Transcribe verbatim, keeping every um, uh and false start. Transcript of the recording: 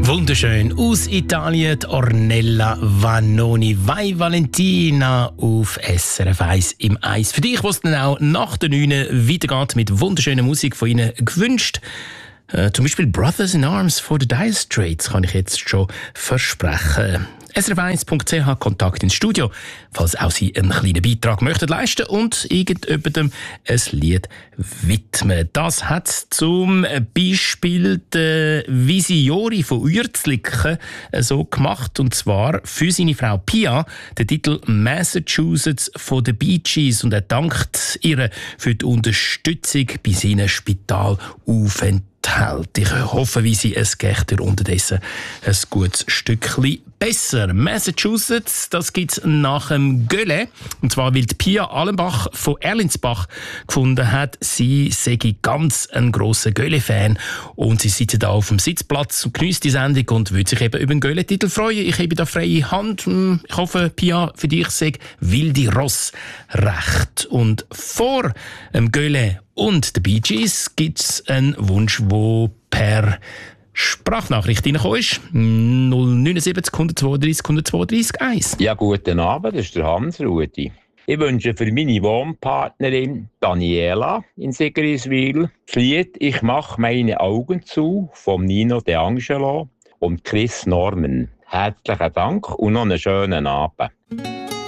Wunderschön aus Italien, die Ornella Vanoni, Vai Valentina auf S R F eins im Eis. Für dich, was dann auch nach der neun weitergeht mit wunderschöner Musik von Ihnen gewünscht. Äh, zum Beispiel Brothers in Arms von The Dire Straits kann ich jetzt schon versprechen. S R F eins Punkt c h Kontakt ins Studio, falls auch Sie einen kleinen Beitrag möchten leisten und irgendjemandem ein Lied widmen. Das hat zum Beispiel der Visiori von Uerzliken so gemacht, und zwar für seine Frau Pia den Titel Massachusetts von den Bee Gees, und er dankt ihr für die Unterstützung bei seinen Spitalaufenthalten. Ich hoffe, wie sie es geht ihr unterdessen ein gutes Stückchen besser. Massachusetts, das gibt es nach dem Gölle. Und zwar, weil die Pia Allenbach von Erlinsbach gefunden hat, sie sei ganz ein grosser Gölle-Fan. Und sie sitzt da auf dem Sitzplatz und genießt die Sendung und würde sich eben über den Gölle-Titel freuen. Ich habe da freie Hand. Ich hoffe, Pia, für dich sei Wilde Ross recht. Und vor dem Gölle und den Bee Gees gibt es einen Wunsch, der per Sprachnachricht reingekommen ist. null neun sieben null zwei drei null zwei drei eins. Ja, guten Abend, das ist der Hans-Rudi. Ich wünsche für meine Wohnpartnerin Daniela in Sigriswil das Lied «Ich mache meine Augen zu» von Nino De Angelo und Chris Norman. Herzlichen Dank und noch einen schönen Abend.